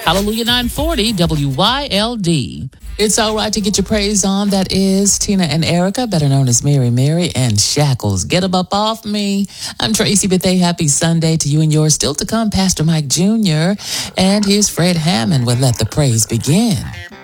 Hallelujah 940 WYLD. It's all right to get your praise on. That is Tina and Erica, better known as Mary and Shackles. Get 'em up off me. I'm Tracy Bethea. Happy Sunday to you and yours. Still to come, Pastor Mike Jr. And here's Fred Hammond with Let the Praise Begin.